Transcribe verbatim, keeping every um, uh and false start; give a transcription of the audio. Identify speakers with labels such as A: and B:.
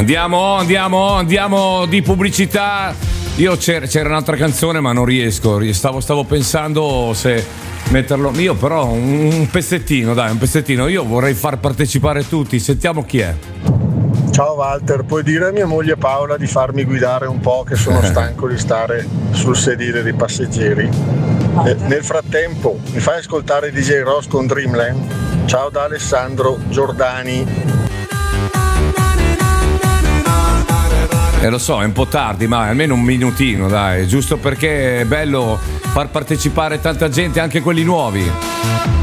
A: Andiamo, andiamo, andiamo di pubblicità. Io c'era, c'era un'altra canzone ma non riesco. Stavo, stavo pensando se metterlo. Io però un, un pezzettino, dai, un pezzettino. Io vorrei far partecipare tutti. Sentiamo chi è.
B: Ciao Walter, puoi dire a mia moglie Paola di farmi guidare un po' che sono stanco di stare sul sedile dei passeggeri? Eh, nel frattempo mi fai ascoltare D J Ross con Dreamland? Ciao da Alessandro Giordani.
A: Eh, lo so, è un po' tardi, ma almeno un minutino, dai, giusto perché è bello far partecipare tanta gente, anche quelli nuovi.